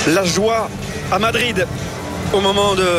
la joie à Madrid au moment de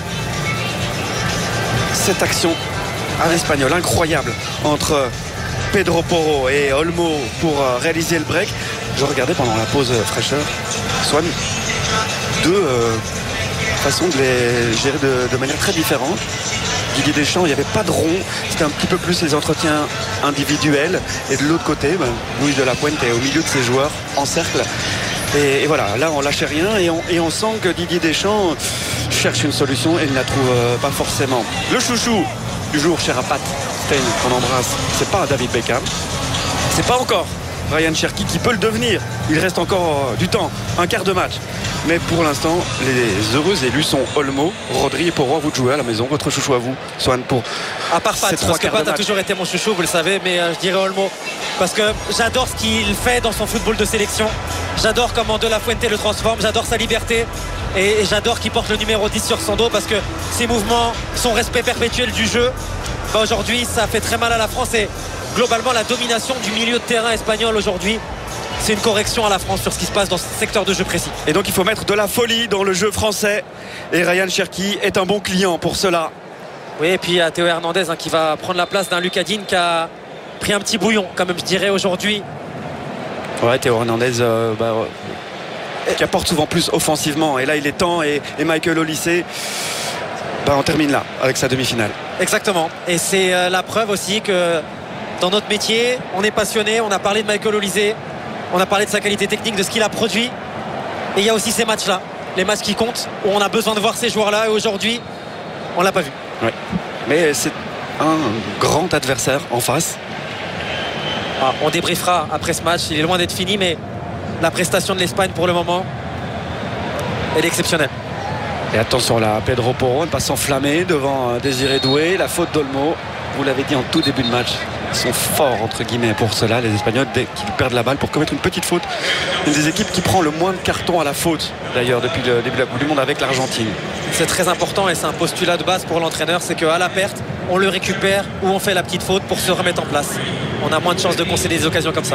cette action à l'Espagnol incroyable entre Pedro Porro et Olmo pour réaliser le break. Je regardais pendant la pause fraîcheur, Swan, deux façons de les gérer de manière très différente. Didier Deschamps, il n'y avait pas de rond, c'était un petit peu plus les entretiens individuels, et de l'autre côté, Luis de la Puente est au milieu de ses joueurs en cercle, et voilà, là on lâchait rien, et on sent que Didier Deschamps cherche une solution et ne la trouve pas forcément. Le chouchou du jour, cher à Pat Stein, qu'on embrasse, c'est pas David Beckham, c'est pas encore Ryan Cherki qui peut le devenir. Il reste encore du temps, un quart de match. Mais pour l'instant, les heureux élus sont Olmo, Rodri et Porro. À vous de jouer à la maison. Votre chouchou à vous, Swan, pour à part Pat, parce que Pat a toujours été mon chouchou, vous le savez, mais je dirais Olmo. Parce que j'adore ce qu'il fait dans son football de sélection. J'adore comment De La Fuente le transforme. J'adore sa liberté. Et j'adore qu'il porte le numéro 10 sur son dos, parce que ses mouvements, son respect perpétuel du jeu, aujourd'hui, ça fait très mal à la France. Et globalement, la domination du milieu de terrain espagnol aujourd'hui, c'est une correction à la France sur ce qui se passe dans ce secteur de jeu précis. Et donc il faut mettre de la folie dans le jeu français, et Ryan Cherki est un bon client pour cela. Oui, et puis il y a Théo Hernandez qui va prendre la place d'un Lucas Digne qui a pris un petit bouillon, quand même, je dirais, aujourd'hui. Ouais, Théo Hernandez qui apporte souvent plus offensivement, et là il est temps, et Michael Olise, on termine là avec sa demi-finale. Exactement, et c'est la preuve aussi que dans notre métier, on est passionné. On a parlé de Michael Olise, on a parlé de sa qualité technique, de ce qu'il a produit, et il y a aussi ces matchs-là, les matchs qui comptent, où on a besoin de voir ces joueurs-là, et aujourd'hui on l'a pas vu. Ouais. Mais c'est un grand adversaire en face. On débriefera après ce match, il est loin d'être fini, mais la prestation de l'Espagne pour le moment, elle est exceptionnelle. Et attention là, Pedro Porro ne pas s'enflammer devant Désiré Doué. La faute d'Olmo, vous l'avez dit en tout début de match, ils sont forts entre guillemets pour cela, les Espagnols, dès qu'ils perdent la balle pour commettre une petite faute. Une des équipes qui prend le moins de cartons à la faute d'ailleurs depuis le début de la Coupe du Monde avec l'Argentine. C'est très important, et c'est un postulat de base pour l'entraîneur, c'est qu'à la perte, on le récupère ou on fait la petite faute pour se remettre en place. On a moins de chances de concéder des occasions comme ça.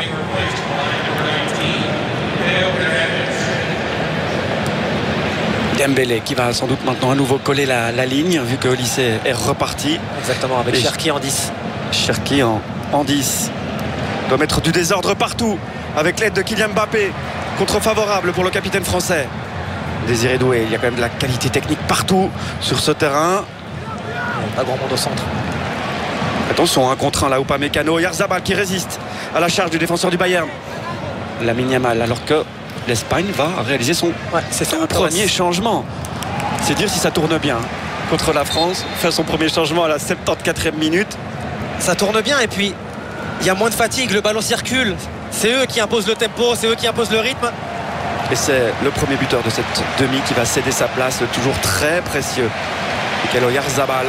Dembélé qui va sans doute maintenant à nouveau coller la ligne, vu que Olise est reparti. Exactement, avec Cherki en 10. Cherki en 10 doit mettre du désordre partout avec l'aide de Kylian Mbappé. Contre favorable pour le capitaine français Désiré Doué. Il y a quand même de la qualité technique partout sur ce terrain. Pas grand monde au centre. Attention, un contre un là, Upamecano, Oyarzabal qui résiste à la charge du défenseur du Bayern. Lamine Yamal, alors que l'Espagne va réaliser son premier changement. C'est dire si ça tourne bien contre la France. Fait son premier changement à la 74e minute. Ça tourne bien, et puis il y a moins de fatigue, le ballon circule. C'est eux qui imposent le tempo, c'est eux qui imposent le rythme. Et c'est le premier buteur de cette demi qui va céder sa place, toujours très précieux, Mikel Oyarzabal.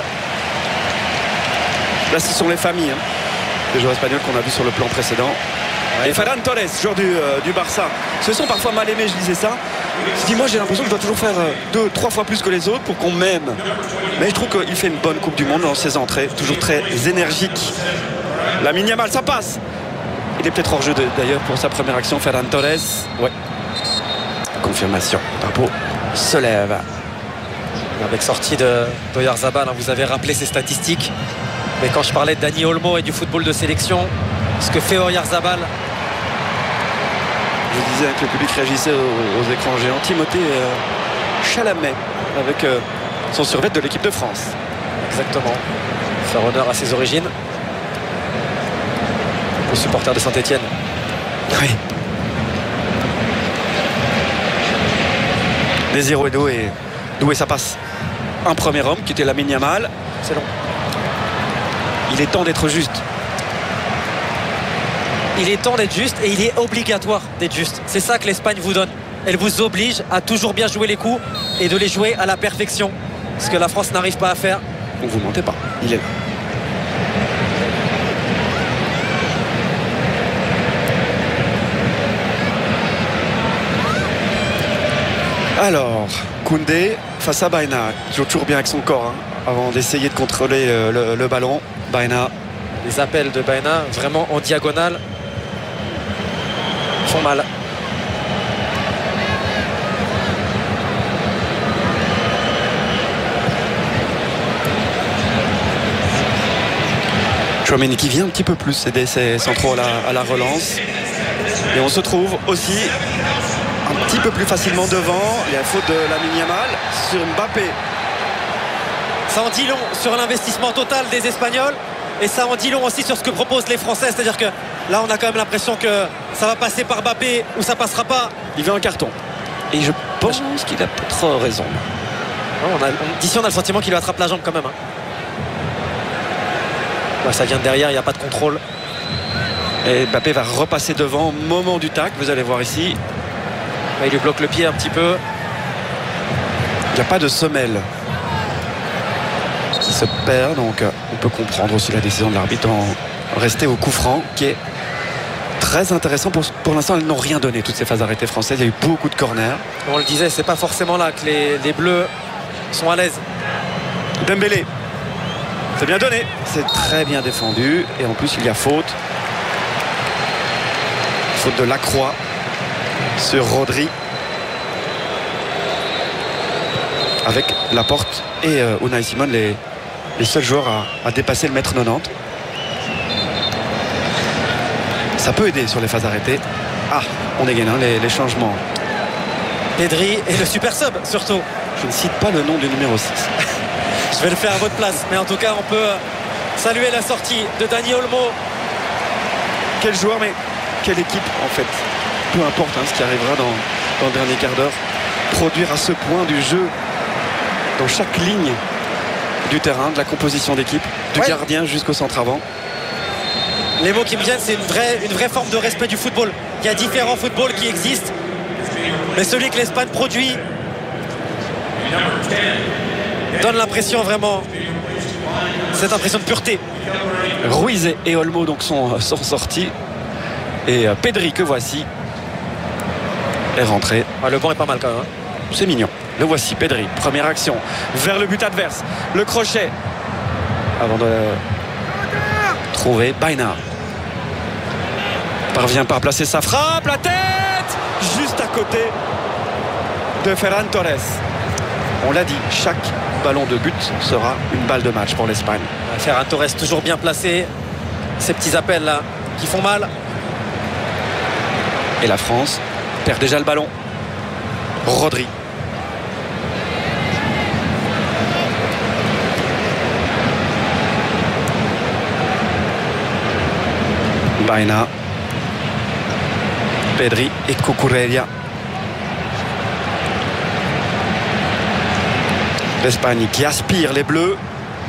Là, ce sont les familles des joueurs espagnols qu'on a vu sur le plan précédent. Et Ferran Torres, joueur du Barça. Ce sont parfois mal aimés, je disais ça. Je dis, moi j'ai l'impression que je dois toujours faire 2-3 fois plus que les autres pour qu'on m'aime. Mais je trouve qu'il fait une bonne Coupe du Monde dans ses entrées, toujours très énergique. Lamine Yamal, ça passe. Il est peut-être hors jeu d'ailleurs pour sa première action, Ferran Torres. Ouais. Confirmation. Drapeau se lève. Avec sortie d'Oyarzabal, vous avez rappelé ses statistiques. Mais quand je parlais de Dani Olmo et du football de sélection, ce que fait Oyarzabal. Je disais que le public réagissait aux écrans géants. Timothée Chalamet avec son survêt de l'équipe de France. Exactement. Faire honneur à ses origines. Le supporter de Saint-Etienne. Oui. Désiré Doué. Doué, ça passe. Un premier homme qui était Lamine Yamal. C'est long. Il est temps d'être juste. Il est temps d'être juste, et il est obligatoire d'être juste. C'est ça que l'Espagne vous donne. Elle vous oblige à toujours bien jouer les coups et de les jouer à la perfection. Ce que la France n'arrive pas à faire. Donc vous ne mentez pas. Il est là. Alors, Koundé face à Baena. Il joue toujours bien avec son corps avant d'essayer de contrôler le ballon. Baena. Les appels de Baena, vraiment en diagonale, font mal. Chouameni qui vient un petit peu plus aider ses centraux à la relance. Et on se trouve aussi un petit peu plus facilement devant. Il y a faute de Lamine Yamal sur Mbappé. Ça en dit long sur l'investissement total des Espagnols. Et ça en dit long aussi sur ce que proposent les Français. C'est-à-dire que là, on a quand même l'impression que ça va passer par Mbappé ou ça passera pas. Il veut un carton. Et je pense qu'il a peut-être raison. D'ici, on a le sentiment qu'il lui attrape la jambe quand même. Ouais, ça vient de derrière, il n'y a pas de contrôle. Et Mbappé va repasser devant au moment du tac. Vous allez voir ici. Il lui bloque le pied un petit peu. Il n'y a pas de semelle qui se perd. Donc on peut comprendre aussi la décision de l'arbitre en rester au coup franc qui est très intéressant. Pour l'instant, elles n'ont rien donné, toutes ces phases arrêtées françaises. Il y a eu beaucoup de corners. On le disait, c'est pas forcément là que les Bleus sont à l'aise. Dembélé. C'est bien donné. C'est très bien défendu. Et en plus, il y a faute. Faute de Lacroix sur Rodri. Avec Laporte et Unai Simon, les seuls joueurs à dépasser le mètre 90. Ça peut aider sur les phases arrêtées. Ah, on est gagnant, les changements. Pedri et le super sub surtout. Je ne cite pas le nom du numéro 6. Je vais le faire à votre place. Mais en tout cas, on peut saluer la sortie de Dani Olmo. Quel joueur, mais quelle équipe en fait. Peu importe ce qui arrivera dans le dernier quart d'heure. Produire à ce point du jeu dans chaque ligne du terrain, de la composition d'équipe, du gardien jusqu'au centre avant. Les mots qui me viennent, c'est une vraie forme de respect du football. Il y a différents footballs qui existent, mais celui que l'Espagne produit donne l'impression vraiment, cette impression de pureté. Ruiz et Olmo donc sont sortis et Pedri que voici est rentré. Le banc est pas mal quand même. C'est mignon. Le voici, Pedri, première action vers le but adverse, le crochet avant de trouver Baena. Parvient pas à placer sa frappe, la tête juste à côté de Ferran Torres. On l'a dit, chaque ballon de but sera une balle de match pour l'Espagne. Ferran Torres toujours bien placé. Ces petits appels là qui font mal. Et la France perd déjà le ballon. Rodri. Baena, Pedri et Cucurella. L'Espagne qui aspire les Bleus.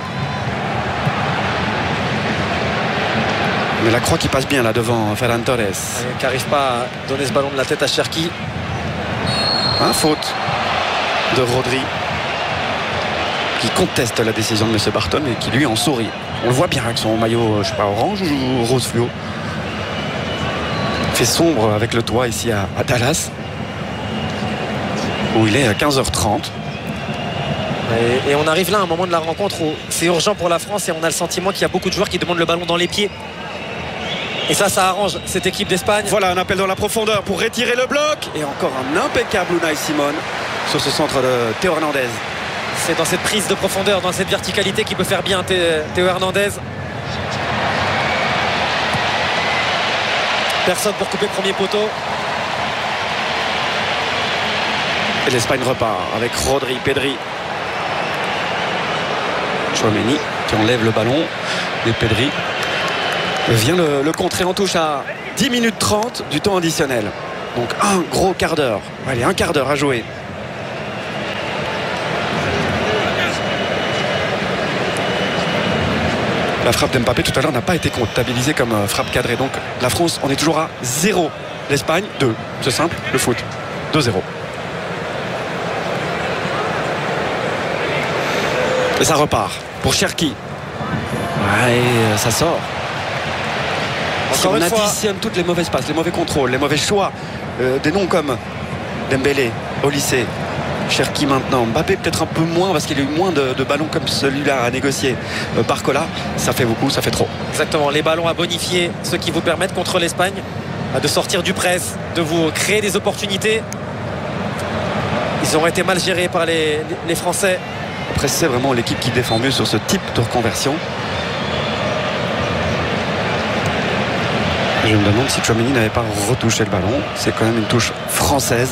Mais la croix qui passe bien là devant Ferran Torres. Qui n'arrive pas à donner ce ballon de la tête à Cherki. Faute de Rodri qui conteste la décision de M. Barton et qui lui en sourit. On le voit bien avec son maillot, je sais pas, orange ou rose fluo. Fait sombre avec le toit ici à Dallas où il est à 15h30. Et on arrive là à un moment de la rencontre où c'est urgent pour la France et on a le sentiment qu'il y a beaucoup de joueurs qui demandent le ballon dans les pieds. Et ça arrange cette équipe d'Espagne. Voilà un appel dans la profondeur pour retirer le bloc. Et encore un impeccable Unai Simon sur ce centre de Théo Hernandez. C'est dans cette prise de profondeur, dans cette verticalité qui peut faire bien Théo Hernandez. Personne pour couper le premier poteau. Et l'Espagne repart avec Rodri, Pedri. Chouameni qui enlève le ballon. Et Pedri vient le contrer en touche à 10 minutes 30 du temps additionnel. Donc un gros quart d'heure. Allez, un quart d'heure à jouer. La frappe d'Mbappé tout à l'heure n'a pas été comptabilisée comme frappe cadrée. Donc la France, on est toujours à 0. L'Espagne, 2. C'est simple, le foot. 2-0. Et ça repart pour Cherki. Et ça sort. Si on additionne toutes les mauvaises passes, les mauvais contrôles, les mauvais choix, des noms comme Dembélé, Olysée, Cherki maintenant, Mbappé peut-être un peu moins parce qu'il y a eu moins de ballons comme celui-là à négocier. Barcola, ça fait beaucoup, ça fait trop. Exactement, les ballons à bonifier, ceux qui vous permettent contre l'Espagne de sortir du press, de vous créer des opportunités. Ils ont été mal gérés par les Français. Après c'est vraiment l'équipe qui défend mieux sur ce type de reconversion. Je me demande si Tchouaméni n'avait pas retouché le ballon. C'est quand même une touche française.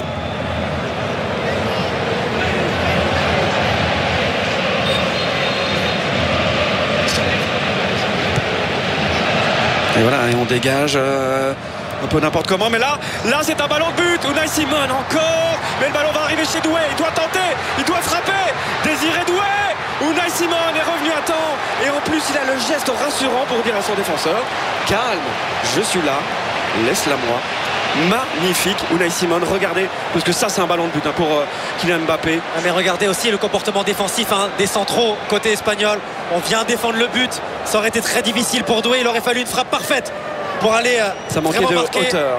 Et voilà, et on dégage un peu n'importe comment. Mais là c'est un ballon de but. Unai Simon encore. Mais le ballon va arriver chez Doué. Il doit tenter, il doit frapper. Désiré Doué. Unai Simon est revenu à temps. Et en plus, il a le geste rassurant pour dire à son défenseur: calme, je suis là, laisse-la moi. Magnifique, Unai Simon, regardez, parce que ça c'est un ballon de but pour Kylian Mbappé. Mais regardez aussi le comportement défensif des centraux côté espagnol. On vient défendre le but, ça aurait été très difficile pour Doué. Il aurait fallu une frappe parfaite pour aller ça manquait vraiment de marquer. Hauteur.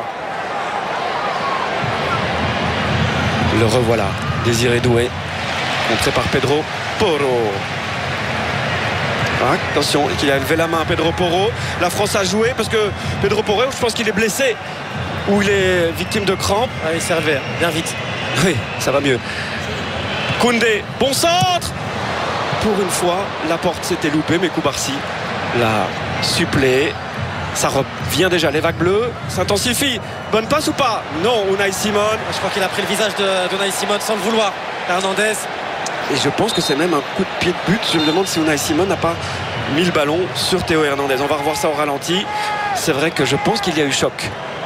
Le revoilà, Désiré Doué, contré par Pedro Porro. Attention, qu'il a levé la main, Pedro Porro. La France a joué parce que Pedro Porro, je pense qu'il est blessé ou il est victime de crampes. Ah, il s'est relevé, bien vite. Oui, ça va mieux. Koundé, bon centre. Pour une fois, la porte s'était loupée, mais Koubarsi l'a suppléé. Ça revient déjà, les vagues bleues s'intensifient. Bonne passe ou pas? Non, Unai Simon. Je crois qu'il a pris le visage d'Unai Simon sans le vouloir. Hernandez. Et je pense que c'est même un coup de pied de but. Je me demande si Unai Simon n'a pas mis le ballon sur Théo Hernandez. On va revoir ça au ralenti. C'est vrai que je pense qu'il y a eu choc.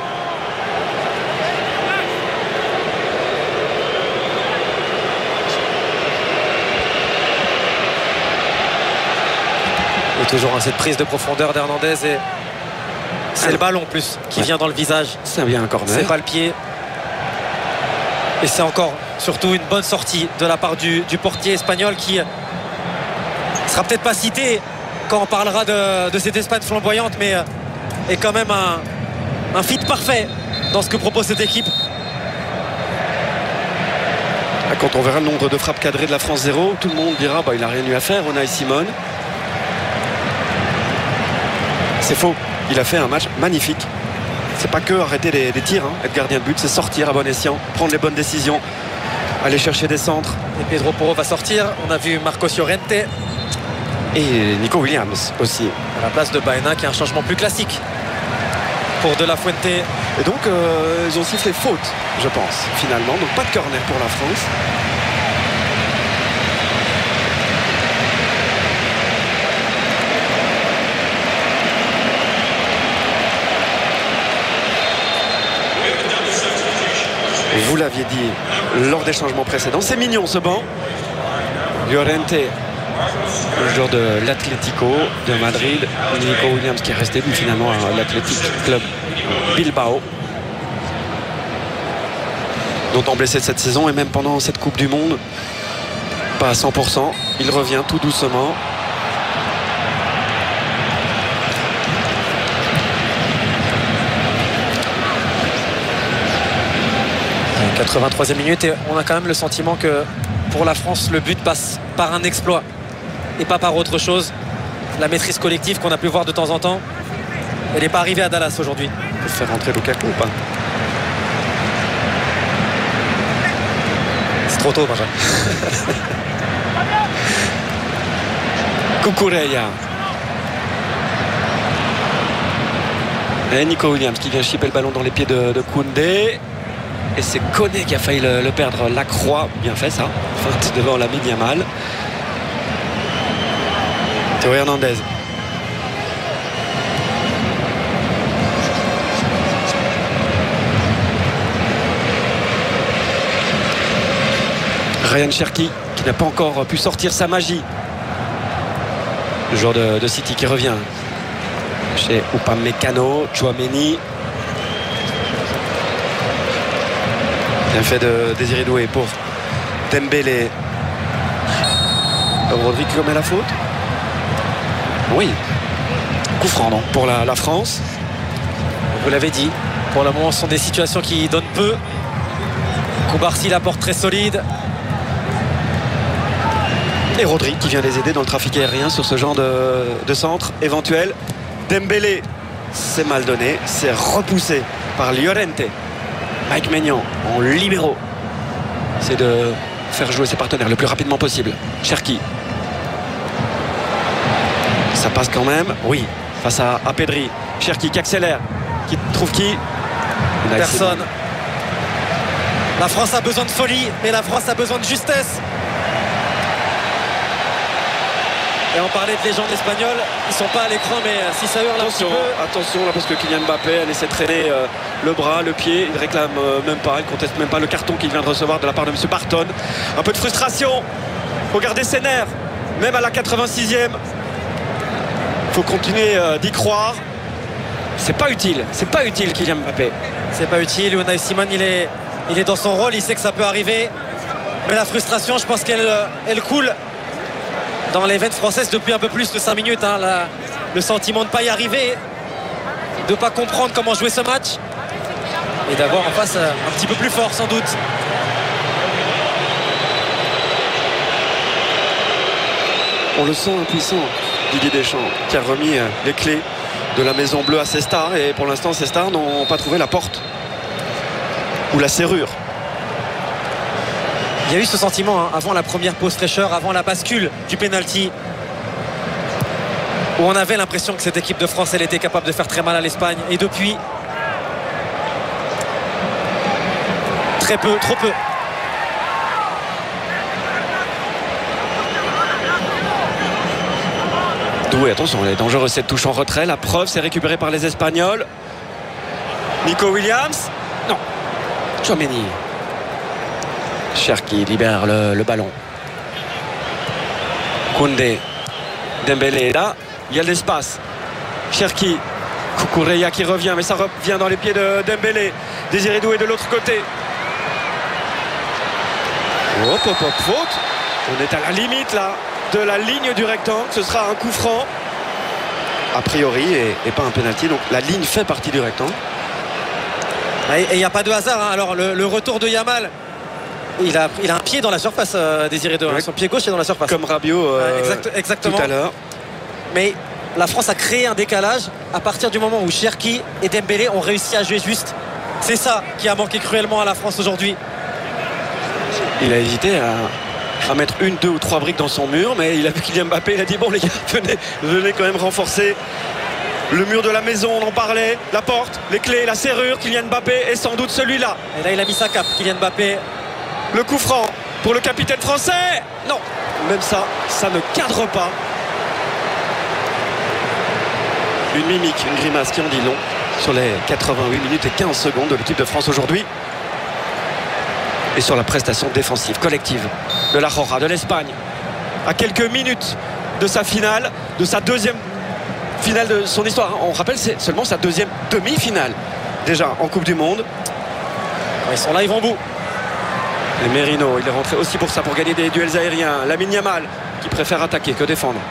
Et toujours cette prise de profondeur d'Hernandez et c'est le ballon plus qui vient dans le visage. C'est bien un corner. C'est pas le pied. Et c'est encore surtout une bonne sortie de la part du portier espagnol qui sera peut-être pas cité quand on parlera de cette Espagne flamboyante, mais est quand même un fit parfait dans ce que propose cette équipe. Quand on verra le nombre de frappes cadrées de la France 0, tout le monde dira il n'a rien eu à faire, Unai Simon. C'est faux, il a fait un match magnifique. C'est pas que arrêter des tirs, être gardien de but, c'est sortir à bon escient, prendre les bonnes décisions, aller chercher des centres. Et Pedro Porro va sortir. On a vu Marcos Llorente et Nico Williams aussi à la place de Baena, qui est un changement plus classique pour De La Fuente. Et donc ils ont sifflé faute, je pense, finalement. Donc pas de corner pour la France. Vous l'aviez dit lors des changements précédents. C'est mignon ce banc. Llorente, le joueur de l'Atlético de Madrid. Nico Williams qui est resté lui, finalement à l'Athletic Club Bilbao. Longtemps blessé de cette saison et même pendant cette Coupe du Monde. Pas à 100%. Il revient tout doucement. Et 83e minute et on a quand même le sentiment que pour la France le but passe par un exploit et pas par autre chose. La maîtrise collective qu'on a pu voir de temps en temps, elle n'est pas arrivée à Dallas aujourd'hui. Il faut faire rentrer Lukaku ou pas? C'est trop tôt, Benjamin. Cucurella. Et Nico Williams qui vient chipper le ballon dans les pieds de Koundé. Et c'est Koné qui a failli le perdre. Lacroix, bien fait ça. Faute devant Lamine Yamal. Théo Hernandez. Ryan Cherki qui n'a pas encore pu sortir sa magie. Le joueur de City qui revient chez Upamecano. Tchouaméni. Bien fait de Désiré Doué pour Dembélé. Rodri qui commet la faute. Oui. Coup franc non, pour la France. Vous l'avez dit, pour le moment ce sont des situations qui donnent peu. Koubarsi la porte très solide. Et Rodri qui vient les aider dans le trafic aérien sur ce genre de centre éventuel. Dembélé, c'est mal donné, c'est repoussé par Llorente. Mike Maignan en libéraux. C'est de faire jouer ses partenaires le plus rapidement possible. Cherki. Ça passe quand même. Oui, face à Pedri. Cherki qui accélère. Qui trouve qui? Personne. La France a besoin de folie, mais la France a besoin de justesse. Et on parlait de légende espagnole, ils sont pas à l'écran, mais si ça hurle un petit peu. Attention là, parce que Kylian Mbappé a laissé traîner le bras, le pied. Il réclame même pas, il conteste même pas le carton qu'il vient de recevoir de la part de M. Barton. Un peu de frustration. Regardez ses nerfs, même à la 86e. Il faut continuer d'y croire. C'est pas utile Kylian Mbappé. C'est pas utile. Unai Simon, il est dans son rôle, il sait que ça peut arriver. Mais la frustration, je pense qu'elle coule dans les veines françaises depuis un peu plus de 5 minutes. Hein. Le sentiment de ne pas y arriver, de ne pas comprendre comment jouer ce match et d'avoir en face un petit peu plus fort sans doute. On le sent impuissant, Didier Deschamps, qui a remis les clés de la Maison Bleue à ses stars. Et pour l'instant, ces stars n'ont pas trouvé la porte ou la serrure. Il y a eu ce sentiment hein, avant la première pause fraîcheur, avant la bascule du penalty, où on avait l'impression que cette équipe de France, elle était capable de faire très mal à l'Espagne. Et depuis, très peu, trop peu. Doué, attention, elle est dangereuse cette touche en retrait. La preuve, c'est récupéré par les Espagnols. Nico Williams. Non. Tchouaméni. Cherki libère le ballon. Koundé. Dembélé. Là, il y a de l'espace. Cherki. Kukureya qui revient, mais ça revient dans les pieds de Dembélé. Désiré Doué de l'autre côté. Hop, hop, hop, faute. On est à la limite là de la ligne du rectangle. Ce sera un coup franc a priori et pas un penalty. Donc la ligne fait partie du rectangle. Et il n'y a pas de hasard hein. Alors le retour de Yamal, il a un pied dans la surface, Désiré Doué. Ouais. Son pied gauche est dans la surface. Comme Rabiot exactement. tout à l'heure. Mais la France a créé un décalage à partir du moment où Cherki et Dembélé ont réussi à jouer juste. C'est ça qui a manqué cruellement à la France aujourd'hui. Il a hésité à mettre 1, 2 ou 3 briques dans son mur, mais il a vu Kylian Mbappé, il a dit bon les gars, venez quand même renforcer le mur de la maison. On en parlait, la porte, les clés, la serrure. Kylian Mbappé est sans doute celui-là. Et là il a mis sa cape, Kylian Mbappé. Le coup franc pour le capitaine français. Non, même ça ne cadre pas. Une mimique, une grimace qui en dit long sur les 88 minutes et 15 secondes de l'équipe de France aujourd'hui. Et sur la prestation défensive collective de la Jora, de l'Espagne, à quelques minutes de sa finale, de sa deuxième finale de son histoire. On rappelle, c'est seulement sa deuxième demi-finale déjà en Coupe du Monde. Ils sont là, ils vont au bout. Et Merino, il est rentré aussi pour ça, pour gagner des duels aériens. Lamine Yamal qui préfère attaquer que défendre.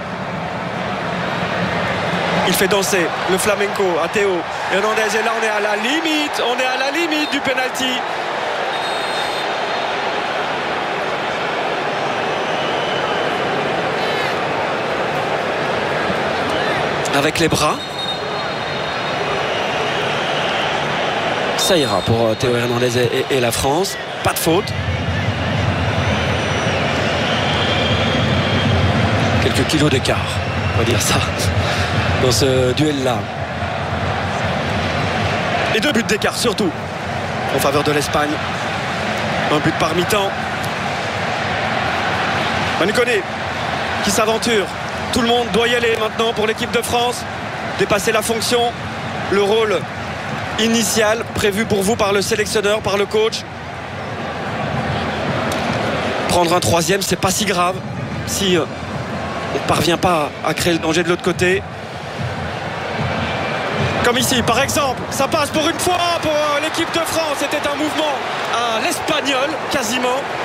Il fait danser le flamenco à Théo Hernandez. Et là on est à la limite du penalty. Avec les bras, ça ira pour Théo Hernandez et la France. Pas de faute. Quelques kilos d'écart, on va dire ça, dans ce duel-là. Et 2 buts d'écart surtout en faveur de l'Espagne. Un but par mi-temps. Manu Koné qui s'aventure. Tout le monde doit y aller maintenant pour l'équipe de France. Dépasser la fonction, le rôle initial prévu pour vous par le sélectionneur, par le coach. Prendre un 3e, c'est pas si grave si on ne parvient pas à créer le danger de l'autre côté. Comme ici, par exemple, ça passe pour une fois pour l'équipe de France. C'était un mouvement à l'espagnol, quasiment.